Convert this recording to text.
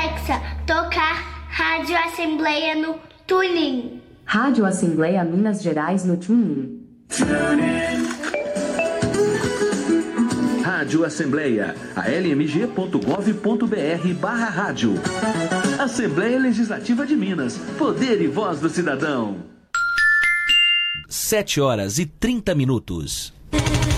Alexa, tocar Rádio Assembleia no TuneIn. Rádio Assembleia Minas Gerais no TuneIn. Rádio Assembleia, almg.gov.br/rádio. Assembleia Legislativa de Minas, poder e voz do cidadão. 7h30.